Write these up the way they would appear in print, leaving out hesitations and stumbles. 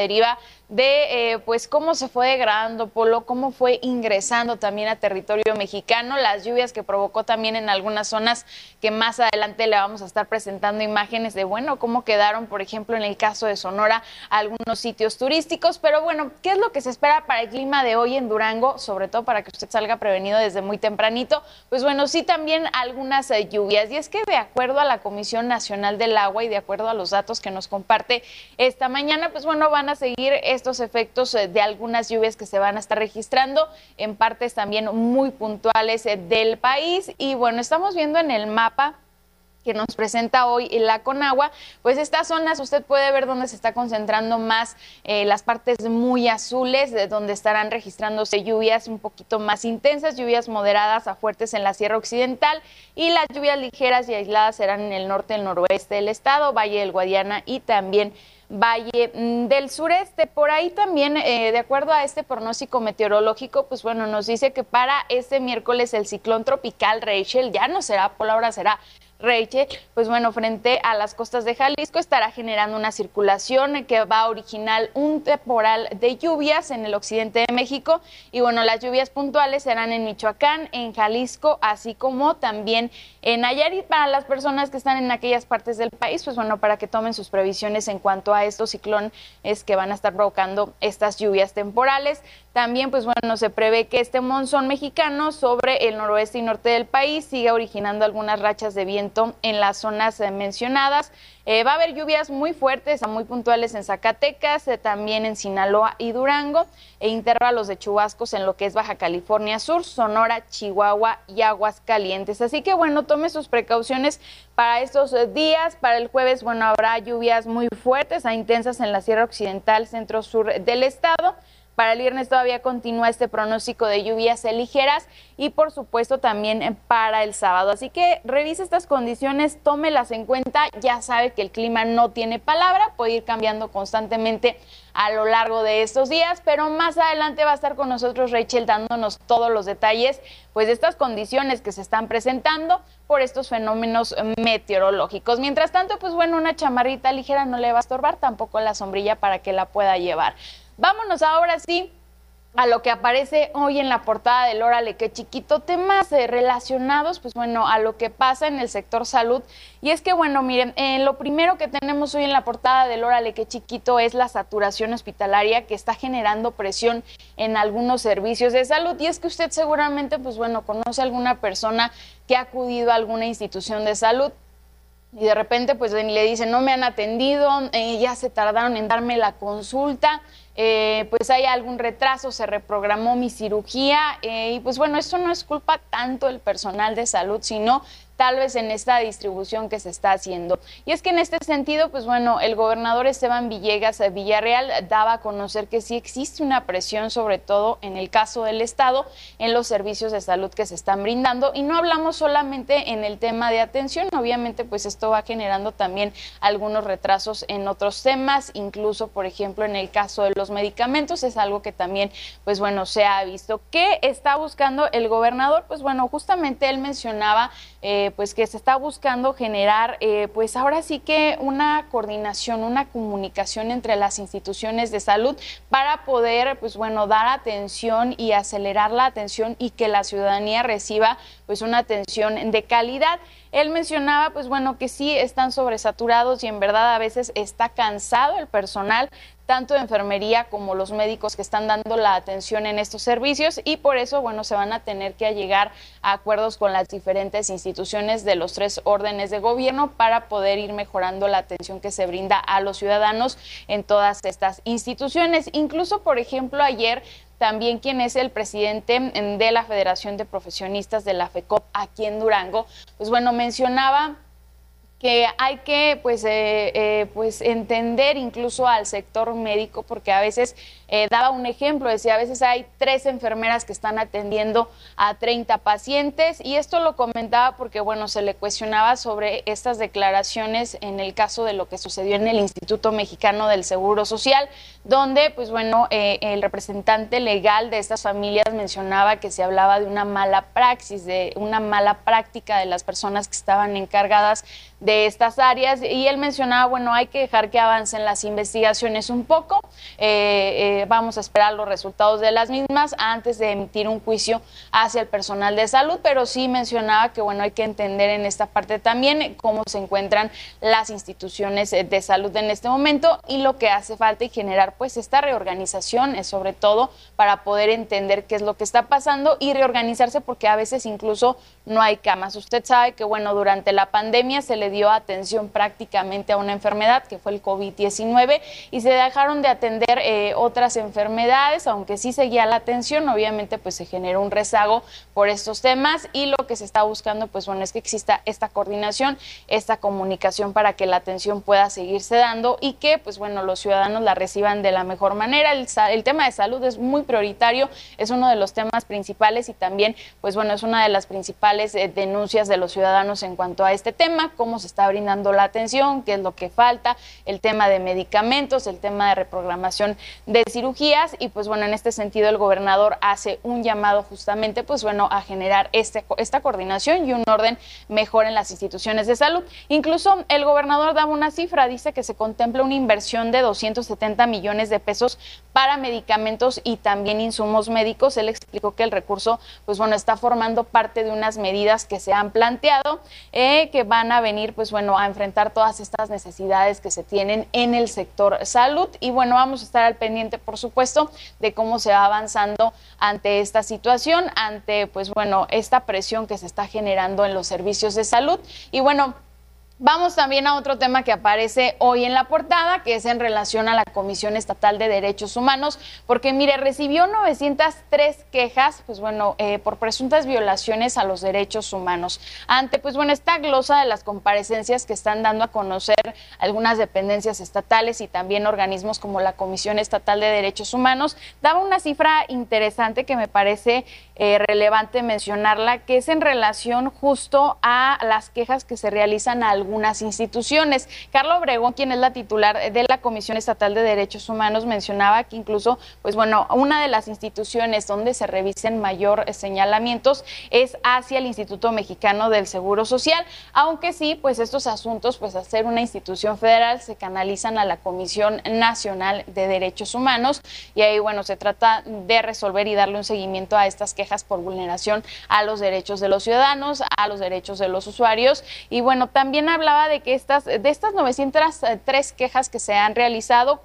deriva de pues cómo se fue degradando Polo, cómo fue ingresando también a territorio mexicano, las lluvias que provocó también en algunas zonas, que más adelante le vamos a estar presentando imágenes de, bueno, cómo quedaron, por ejemplo, en el caso de Sonora, algunos sitios turísticos. Pero bueno, ¿qué es lo que se espera para el clima de hoy en Durango? Sobre todo para que usted salga prevenido desde muy tempranito. Pues bueno, sí, también algunas lluvias. Y es que de acuerdo a la Comisión Nacional del Agua y de acuerdo a los datos que nos comparte esta mañana, pues bueno, van a seguir estos efectos de algunas lluvias que se van a estar registrando en partes también muy puntuales del país. Y bueno, estamos viendo en el mapa que nos presenta hoy la Conagua, pues estas zonas usted puede ver donde se está concentrando más las partes muy azules, de donde estarán registrándose lluvias un poquito más intensas, lluvias moderadas a fuertes en la Sierra Occidental, y las lluvias ligeras y aisladas serán en el norte y el noroeste del estado, Valle del Guadiana y también Valle del Sureste. Por ahí también, de acuerdo a este pronóstico meteorológico, pues bueno, nos dice que para este miércoles el ciclón tropical Rachel ya no será Polo, ahora será Rachel, pues bueno, frente a las costas de Jalisco estará generando una circulación que va a originar un temporal de lluvias en el occidente de México. Y bueno, las lluvias puntuales serán en Michoacán, en Jalisco, así como también en Nayarit. Para las personas que están en aquellas partes del país, pues bueno, para que tomen sus previsiones en cuanto a estos ciclones que van a estar provocando estas lluvias temporales. También, pues bueno, se prevé que este monzón mexicano sobre el noroeste y norte del país siga originando algunas rachas de viento en las zonas mencionadas. Va a haber lluvias muy fuertes, muy puntuales en Zacatecas, también en Sinaloa y Durango, e intervalos de chubascos en lo que es Baja California Sur, Sonora, Chihuahua y Aguascalientes. Así que bueno, tome sus precauciones para estos días. Para el jueves, bueno, habrá lluvias muy fuertes a intensas en la Sierra Occidental, centro-sur del estado. Para el viernes todavía continúa este pronóstico de lluvias ligeras y por supuesto también para el sábado. Así que revise estas condiciones, tómelas en cuenta. Ya sabe que el clima no tiene palabra, puede ir cambiando constantemente a lo largo de estos días, pero más adelante va a estar con nosotros Rachel dándonos todos los detalles pues de estas condiciones que se están presentando por estos fenómenos meteorológicos. Mientras tanto, pues bueno, una chamarrita ligera no le va a estorbar, tampoco la sombrilla para que la pueda llevar. Vámonos ahora sí a lo que aparece hoy en la portada del Órale Qué Chiquito, temas relacionados, pues bueno, a lo que pasa en el sector salud. Y es que, bueno, miren, lo primero que tenemos hoy en la portada del Órale Qué Chiquito es la saturación hospitalaria que está generando presión en algunos servicios de salud. Y es que usted seguramente, pues bueno, conoce a alguna persona que ha acudido a alguna institución de salud y de repente pues le dicen, no me han atendido, ya se tardaron en darme la consulta, pues hay algún retraso, se reprogramó mi cirugía, y pues bueno, esto no es culpa tanto del personal de salud, sino tal vez en esta distribución que se está haciendo. Y es que en este sentido, pues bueno, el gobernador Esteban Villegas Villarreal daba a conocer que sí existe una presión, sobre todo en el caso del Estado, en los servicios de salud que se están brindando. Y no hablamos solamente en el tema de atención, obviamente pues esto va generando también algunos retrasos en otros temas, incluso por ejemplo en el caso de los medicamentos, es algo que también pues bueno se ha visto. ¿Qué está buscando el gobernador? Pues bueno, justamente él mencionaba pues que se está buscando generar pues ahora sí que una coordinación, una comunicación entre las instituciones de salud para poder pues bueno dar atención y acelerar la atención y que la ciudadanía reciba pues una atención de calidad. Él mencionaba pues bueno que sí están sobresaturados y en verdad a veces está cansado el personal, tanto de enfermería como los médicos que están dando la atención en estos servicios, y por eso, bueno, se van a tener que llegar a acuerdos con las diferentes instituciones de los 3 órdenes de gobierno para poder ir mejorando la atención que se brinda a los ciudadanos en todas estas instituciones. Incluso, por ejemplo, ayer también quien es el presidente de la Federación de Profesionistas de la FECOP aquí en Durango, pues bueno, mencionaba que hay que pues entender incluso al sector médico, porque a veces daba un ejemplo, decía, a veces hay 3 enfermeras que están atendiendo a 30 pacientes, y esto lo comentaba porque bueno, se le cuestionaba sobre estas declaraciones en el caso de lo que sucedió en el Instituto Mexicano del Seguro Social, donde pues bueno, el representante legal de estas familias mencionaba que se hablaba de una mala praxis, de una mala práctica de las personas que estaban encargadas de estas áreas, y él mencionaba, bueno, hay que dejar que avancen las investigaciones un poco, vamos a esperar los resultados de las mismas antes de emitir un juicio hacia el personal de salud, pero sí mencionaba que bueno, hay que entender en esta parte también cómo se encuentran las instituciones de salud en este momento y lo que hace falta y generar pues esta reorganización, sobre todo para poder entender qué es lo que está pasando y reorganizarse, porque a veces incluso no hay camas. Usted sabe que bueno, durante la pandemia se le dio atención prácticamente a una enfermedad que fue el COVID-19 y se dejaron de atender otras enfermedades, aunque sí seguía la atención, obviamente pues se generó un rezago por estos temas, y lo que se está buscando pues bueno es que exista esta coordinación, esta comunicación para que la atención pueda seguirse dando y que pues bueno los ciudadanos la reciban de la mejor manera. El tema de salud es muy prioritario, es uno de los temas principales y también pues bueno es una de las principales denuncias de los ciudadanos en cuanto a este tema, cómo se está brindando la atención, qué es lo que falta, el tema de medicamentos, el tema de reprogramación de cirugías, y pues bueno en este sentido el gobernador hace un llamado justamente pues bueno a generar esta coordinación y un orden mejor en las instituciones de salud. Incluso el gobernador daba una cifra, dice que se contempla una inversión de 270 millones de pesos para medicamentos y también insumos médicos. Él explicó que el recurso pues bueno está formando parte de unas medidas que se han planteado, que van a venir pues bueno a enfrentar todas estas necesidades que se tienen en el sector salud, y bueno vamos a estar al pendiente por supuesto de cómo se va avanzando ante esta situación, ante pues bueno esta presión que se está generando en los servicios de salud. Y bueno, vamos también a otro tema que aparece hoy en la portada, que es en relación a la Comisión Estatal de Derechos Humanos, porque mire, recibió 903 quejas, pues bueno, por presuntas violaciones a los derechos humanos. Ante, pues bueno, esta glosa de las comparecencias que están dando a conocer algunas dependencias estatales y también organismos como la Comisión Estatal de Derechos Humanos, daba una cifra interesante que me parece relevante mencionarla, que es en relación justo a las quejas que se realizan a algunas instituciones. Carla Obregón, quien es la titular de la Comisión Estatal de Derechos Humanos, mencionaba que incluso, pues bueno, una de las instituciones donde se revisen mayor señalamientos es hacia el Instituto Mexicano del Seguro Social, aunque sí, pues estos asuntos, pues al ser una institución federal, se canalizan a la Comisión Nacional de Derechos Humanos, y ahí, bueno, se trata de resolver y darle un seguimiento a estas quejas por vulneración a los derechos de los ciudadanos, a los derechos de los usuarios. Y bueno, también hablaba de que de estas 903 quejas que se han realizado,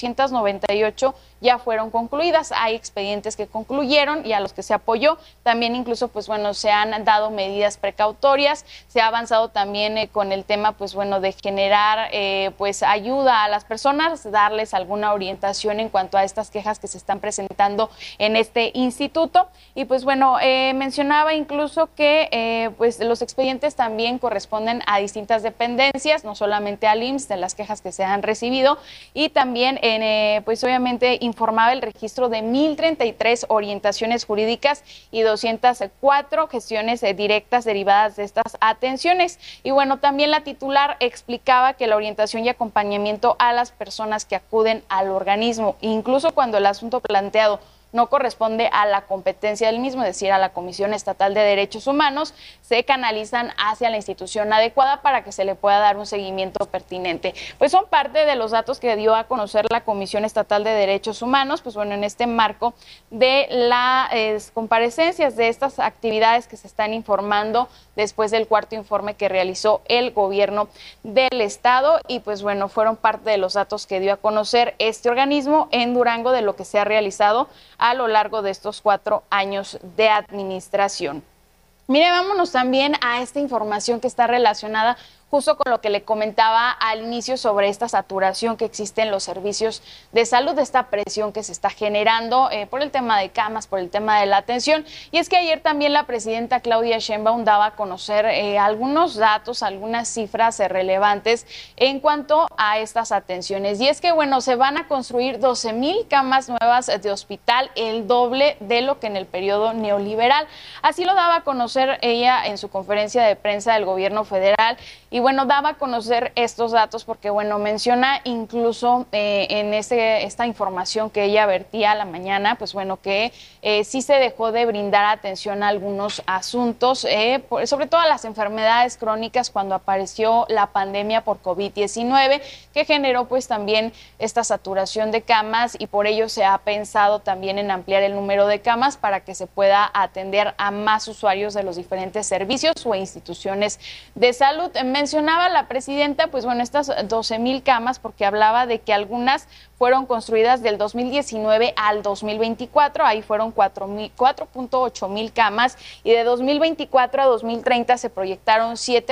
898 ya fueron concluidas. Hay expedientes que concluyeron y a los que se apoyó. También incluso, pues bueno, se han dado medidas precautorias. Se ha avanzado también con el tema, pues bueno, de generar pues ayuda a las personas, darles alguna orientación en cuanto a estas quejas que se están presentando en este instituto. Y pues bueno, mencionaba incluso que pues los expedientes también corresponden a distintas dependencias, no solamente al IMSS, de las quejas que se han recibido, y también pues obviamente informaba el registro de 1,033 orientaciones jurídicas y 204 gestiones directas derivadas de estas atenciones. Y bueno, también la titular explicaba que la orientación y acompañamiento a las personas que acuden al organismo, incluso cuando el asunto planteado no corresponde a la competencia del mismo, es decir, a la Comisión Estatal de Derechos Humanos, se canalizan hacia la institución adecuada para que se le pueda dar un seguimiento pertinente. Pues son parte de los datos que dio a conocer la Comisión Estatal de Derechos Humanos, pues bueno, en este marco de las comparecencias de estas actividades que se están informando después del cuarto informe que realizó el gobierno del estado, y pues bueno, fueron parte de los datos que dio a conocer este organismo en Durango de lo que se ha realizado a lo largo de estos 4 años de administración. Mire, vámonos también a esta información que está relacionada justo con lo que le comentaba al inicio sobre esta saturación que existe en los servicios de salud, esta presión que se está generando por el tema de camas, por el tema de la atención. Y es que ayer también la presidenta Claudia Sheinbaum daba a conocer algunos datos, algunas cifras relevantes en cuanto a estas atenciones. Y es que, bueno, se van a construir 12,000 camas nuevas de hospital, el doble de lo que en el periodo neoliberal. Así lo daba a conocer ella en su conferencia de prensa del gobierno federal. Y bueno, daba a conocer estos datos porque, bueno, menciona incluso en esta información que ella vertía a la mañana, pues bueno, que sí se dejó de brindar atención a algunos asuntos, sobre todo a las enfermedades crónicas cuando apareció la pandemia por COVID-19, que generó pues también esta saturación de camas, y por ello se ha pensado también en ampliar el número de camas para que se pueda atender a más usuarios de los diferentes servicios o instituciones de salud. Mencionaba la presidenta, pues bueno, estas 12,000 camas, porque hablaba de que algunas fueron construidas del 2019 al 2024, ahí fueron 4.8 mil camas, y de 2024 a 2030 se proyectaron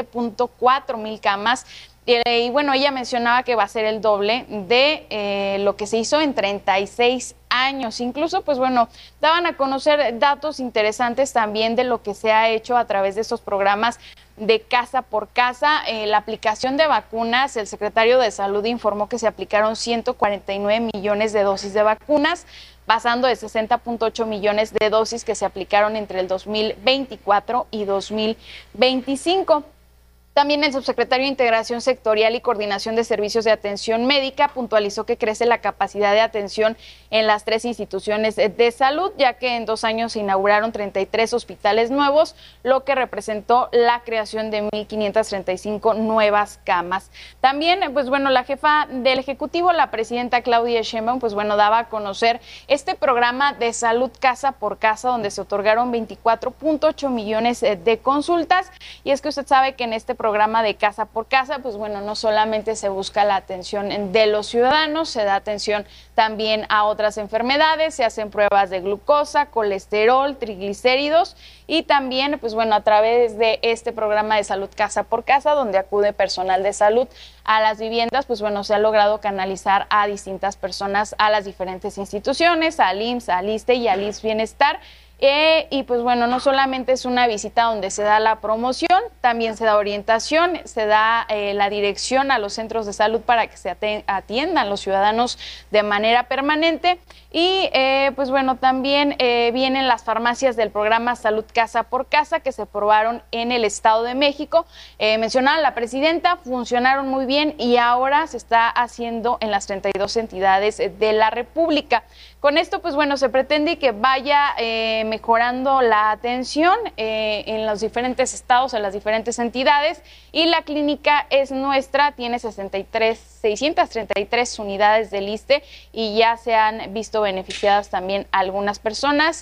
7.4 mil camas. Y bueno, ella mencionaba que va a ser el doble de lo que se hizo en 36 años. Incluso, pues bueno, daban a conocer datos interesantes también de lo que se ha hecho a través de estos programas de casa por casa. La aplicación de vacunas, el secretario de Salud informó que se aplicaron 149 millones de dosis de vacunas, pasando de 60.8 millones de dosis que se aplicaron entre el 2024 y 2025. También el subsecretario de Integración Sectorial y Coordinación de Servicios de Atención Médica puntualizó que crece la capacidad de atención en las 3 instituciones de salud, ya que en 2 años se inauguraron 33 hospitales nuevos, lo que representó la creación de 1,535 nuevas camas. También, pues bueno, la jefa del Ejecutivo, la presidenta Claudia Sheinbaum, pues bueno, daba a conocer este programa de salud casa por casa, donde se otorgaron 24.8 millones de consultas. Y es que usted sabe que en este programa de casa por casa, pues bueno, no solamente se busca la atención de los ciudadanos, se da atención también a otras enfermedades, se hacen pruebas de glucosa, colesterol, triglicéridos, y también, pues bueno, a través de este programa de salud casa por casa, donde acude personal de salud a las viviendas, pues bueno, se ha logrado canalizar a distintas personas a las diferentes instituciones, al IMSS, al ISSSTE y al ISSSTE Bienestar. Y pues bueno, no solamente es una visita donde se da la promoción, también se da orientación, se da la dirección a los centros de salud para que se atiendan los ciudadanos de manera permanente. Y pues bueno, también vienen las farmacias del programa Salud Casa por Casa que se aprobaron en el Estado de México. Mencionaba la presidenta, funcionaron muy bien y ahora se está haciendo en las 32 entidades de la República. Con esto, pues bueno, se pretende que vaya mejorando la atención en los diferentes estados, en las diferentes entidades, y la clínica es nuestra, tiene 633 unidades del ISSSTE y ya se han visto beneficiadas también algunas personas.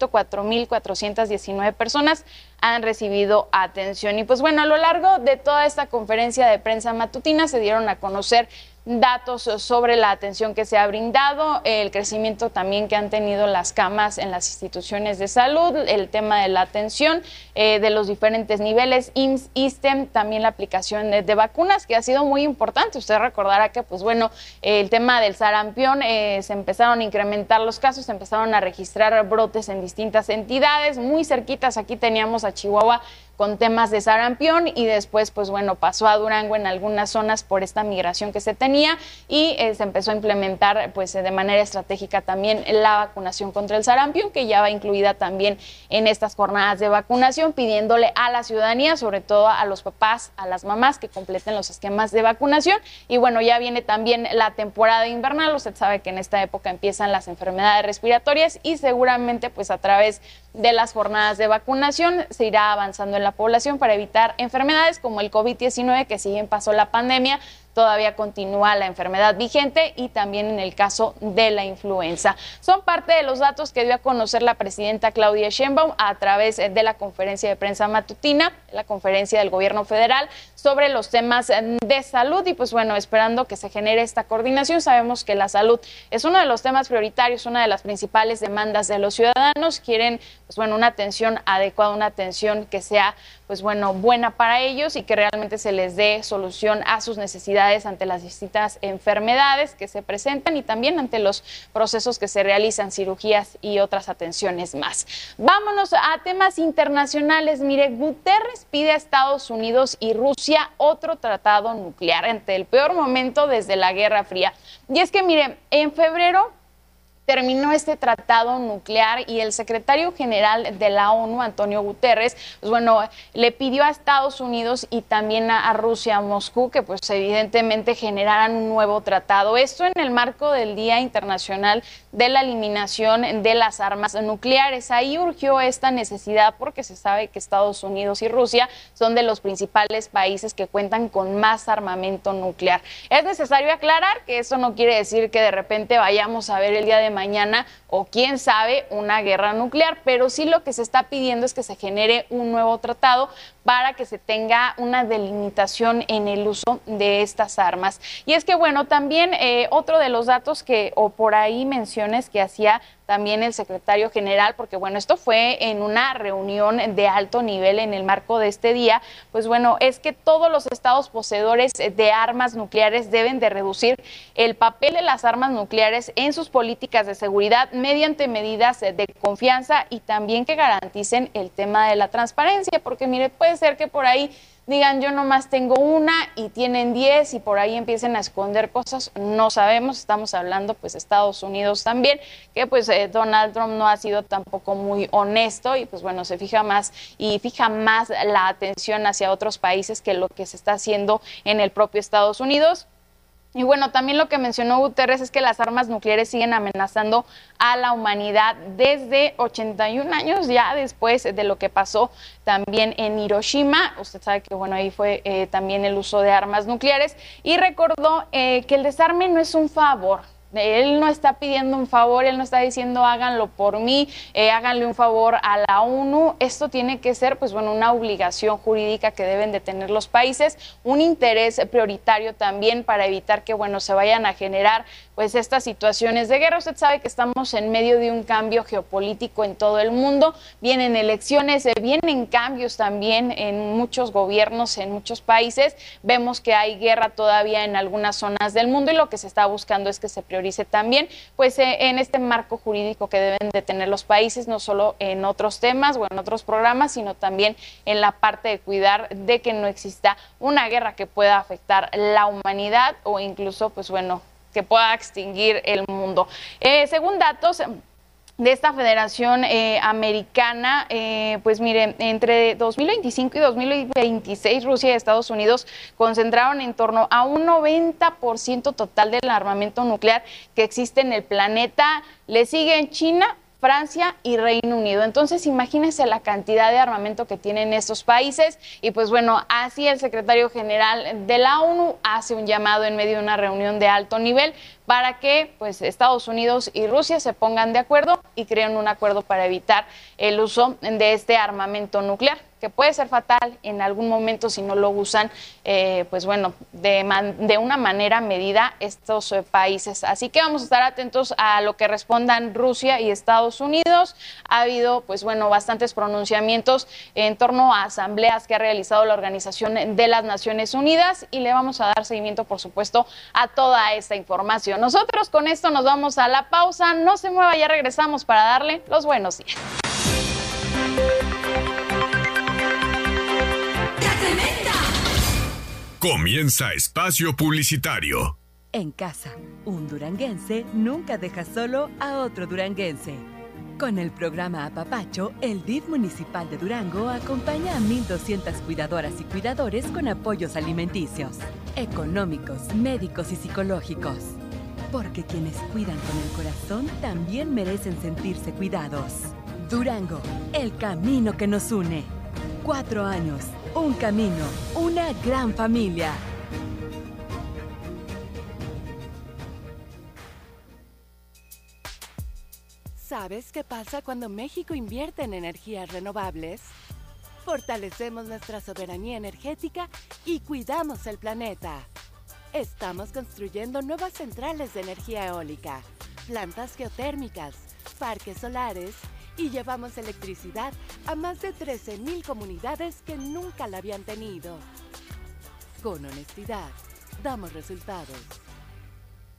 104,419 personas han recibido atención. Y pues bueno, a lo largo de toda esta conferencia de prensa matutina se dieron a conocer datos sobre la atención que se ha brindado, el crecimiento también que han tenido las camas en las instituciones de salud, el tema de la atención de los diferentes niveles, IMSS, ISSSTE, también la aplicación de vacunas, que ha sido muy importante. Usted recordará que, pues bueno, el tema del sarampión, se empezaron a incrementar los casos, se empezaron a registrar brotes en distintas entidades, muy cerquitas. Aquí teníamos a Chihuahua con temas de sarampión, y después, pues bueno, pasó a Durango en algunas zonas por esta migración que se tenía, y se empezó a implementar pues de manera estratégica también la vacunación contra el sarampión, que ya va incluida también en estas jornadas de vacunación, pidiéndole a la ciudadanía, sobre todo a los papás, a las mamás, que completen los esquemas de vacunación. Y bueno, ya viene también la temporada invernal. Usted sabe que en esta época empiezan las enfermedades respiratorias, y seguramente pues a través de las jornadas de vacunación se irá avanzando en la población para evitar enfermedades como el COVID-19, que si bien pasó la pandemia, todavía continúa la enfermedad vigente, y también en el caso de la influenza. Son parte de los datos que dio a conocer la presidenta Claudia Sheinbaum a través de la conferencia de prensa matutina, la conferencia del gobierno federal sobre los temas de salud. Y pues bueno, esperando que se genere esta coordinación. Sabemos que la salud es uno de los temas prioritarios, una de las principales demandas de los ciudadanos. Quieren, pues bueno, una atención adecuada, una atención que sea, pues bueno, buena para ellos, y que realmente se les dé solución a sus necesidades ante las distintas enfermedades que se presentan, y también ante los procesos que se realizan, cirugías y otras atenciones más. Vámonos a temas internacionales. Mire, Guterres pide a Estados Unidos y Rusia otro tratado nuclear ante el peor momento desde la Guerra Fría. Y es que, mire, en febrero terminó este tratado nuclear y el secretario general de la ONU, Antonio Guterres, pues bueno, le pidió a Estados Unidos y también a Rusia, a Moscú, que pues evidentemente generaran un nuevo tratado. Esto en el marco del Día Internacional de la Eliminación de las Armas Nucleares. Ahí urgió esta necesidad porque se sabe que Estados Unidos y Rusia son de los principales países que cuentan con más armamento nuclear. Es necesario aclarar que eso no quiere decir que de repente vayamos a ver el día de mañana o quién sabe una guerra nuclear, pero sí lo que se está pidiendo es que se genere un nuevo tratado para que se tenga una delimitación en el uso de estas armas. Y es que bueno, también otro de los datos que o por ahí menciones que hacía también el secretario general, porque bueno, esto fue en una reunión de alto nivel en el marco de este día, pues bueno, es que todos los estados poseedores de armas nucleares deben de reducir el papel de las armas nucleares en sus políticas de seguridad mediante medidas de confianza y también que garanticen el tema de la transparencia, porque mire, puede ser que por ahí digan yo nomás tengo una y tienen 10 y por ahí empiecen a esconder cosas, no sabemos, estamos hablando pues de Estados Unidos también, que pues Donald Trump no ha sido tampoco muy honesto y pues bueno, se fija más la atención hacia otros países que lo que se está haciendo en el propio Estados Unidos. Y bueno, también lo que mencionó Guterres es que las armas nucleares siguen amenazando a la humanidad desde 81 años ya después de lo que pasó también en Hiroshima. Usted sabe que bueno, ahí fue también el uso de armas nucleares y recordó que el desarme no es un favor. Él no está pidiendo un favor, él no está diciendo háganlo por mí, háganle un favor a la ONU. Esto tiene que ser, pues bueno, una obligación jurídica que deben de tener los países, un interés prioritario también para evitar que, bueno, se vayan a generar pues estas situaciones de guerra. Usted sabe que estamos en medio de un cambio geopolítico en todo el mundo, vienen elecciones, vienen cambios también en muchos gobiernos, en muchos países. Vemos que hay guerra todavía en algunas zonas del mundo y lo que se está buscando es que se priorice también pues en este marco jurídico que deben de tener los países, no solo en otros temas o en otros programas, sino también en la parte de cuidar de que no exista una guerra que pueda afectar la humanidad o incluso pues bueno, que pueda extinguir el mundo. Según datos de esta Federación Americana, pues mire, entre 2025 y 2026 Rusia y Estados Unidos concentraron en torno a un 90% total del armamento nuclear que existe en el planeta. Le siguen China, Francia y Reino Unido. Entonces, imagínense la cantidad de armamento que tienen estos países y pues bueno, así el secretario general de la ONU hace un llamado en medio de una reunión de alto nivel para que pues Estados Unidos y Rusia se pongan de acuerdo y creen un acuerdo para evitar el uso de este armamento nuclear, que puede ser fatal en algún momento si no lo usan, pues bueno, de una manera medida estos países. Así que vamos a estar atentos a lo que respondan Rusia y Estados Unidos. Ha habido, pues bueno, bastantes pronunciamientos en torno a asambleas que ha realizado la Organización de las Naciones Unidas y le vamos a dar seguimiento, por supuesto, a toda esta información. Nosotros con esto nos vamos a la pausa. No se mueva, ya regresamos para darle los buenos días. Comienza Espacio Publicitario. En casa, un duranguense nunca deja solo a otro duranguense. Con el programa Apapacho, el DIF municipal de Durango acompaña a 1,200 cuidadoras y cuidadores con apoyos alimenticios, económicos, médicos y psicológicos. Porque quienes cuidan con el corazón también merecen sentirse cuidados. Durango, el camino que nos une. 4 años, un camino, una gran familia. ¿Sabes qué pasa cuando México invierte en energías renovables? Fortalecemos nuestra soberanía energética y cuidamos el planeta. Estamos construyendo nuevas centrales de energía eólica, plantas geotérmicas, parques solares y llevamos electricidad a más de 13,000 comunidades que nunca la habían tenido. Con honestidad, damos resultados.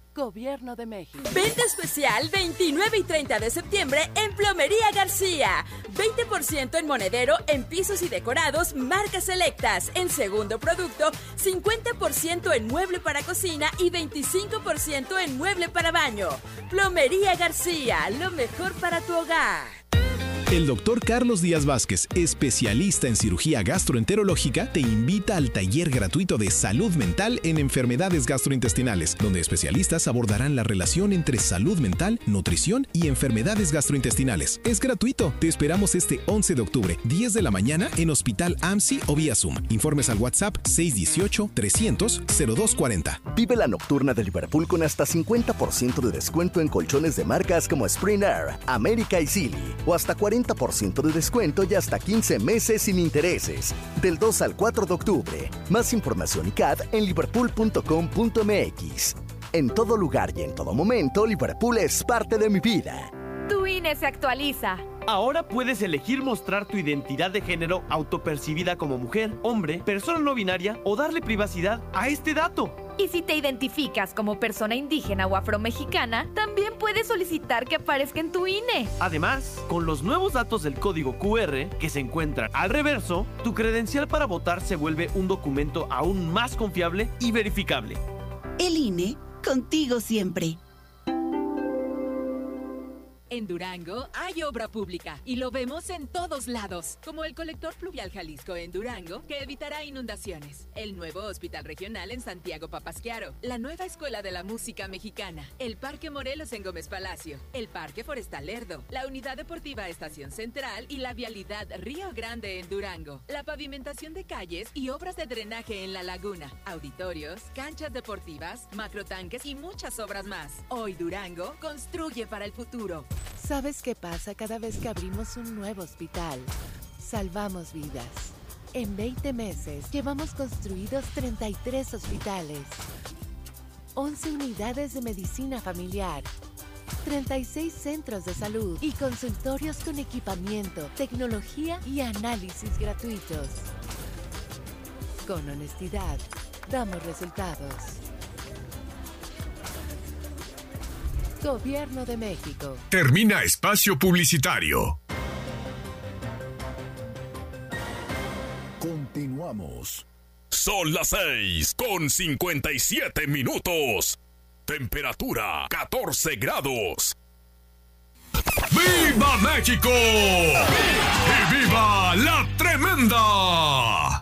Gobierno de México. Venta especial 29 y 30 de septiembre en Plomería García. 20% en monedero en pisos y decorados marcas selectas. En segundo producto, 50% en mueble para cocina y 25% en mueble para baño. Plomería García, lo mejor para tu hogar. El doctor Carlos Díaz Vázquez, especialista en cirugía gastroenterológica, te invita al taller gratuito de salud mental en enfermedades gastrointestinales, donde especialistas abordarán la relación entre salud mental, nutrición y enfermedades gastrointestinales. Es gratuito. Te esperamos este 11 de octubre, 10 de la mañana, en Hospital AMSI o vía Zoom. Informes al WhatsApp 618-300-0240. Vive la nocturna de Liverpool con hasta 50% de descuento en colchones de marcas como Spring Air, América y Sealy, o hasta 40% de descuento y hasta 15 meses sin intereses. Del 2 al 4 de octubre. Más información y CAD en liverpool.com.mx. En todo lugar y en todo momento, Liverpool es parte de mi vida. Tu INE se actualiza. Ahora puedes elegir mostrar tu identidad de género autopercibida como mujer, hombre, persona no binaria o darle privacidad a este dato. Y si te identificas como persona indígena o afromexicana, también puedes solicitar que aparezca en tu INE. Además, con los nuevos datos del código QR que se encuentran al reverso, tu credencial para votar se vuelve un documento aún más confiable y verificable. El INE, contigo siempre. En Durango hay obra pública y lo vemos en todos lados, como el colector pluvial Jalisco en Durango, que evitará inundaciones, el nuevo hospital regional en Santiago Papasquiaro, la nueva escuela de la música mexicana, el Parque Morelos en Gómez Palacio, el Parque Forestal Lerdo, la unidad deportiva Estación Central y la vialidad Río Grande en Durango, la pavimentación de calles y obras de drenaje en la laguna, auditorios, canchas deportivas, macrotanques y muchas obras más. Hoy Durango construye para el futuro. ¿Sabes qué pasa cada vez que abrimos un nuevo hospital? Salvamos vidas. En 20 meses llevamos construidos 33 hospitales, 11 unidades de medicina familiar, 36 centros de salud y consultorios con equipamiento, tecnología y análisis gratuitos. Con honestidad, damos resultados. Gobierno de México. Termina espacio publicitario. Continuamos. Son las 6:57. Temperatura 14 grados. ¡Viva México! ¡Y viva la tremenda!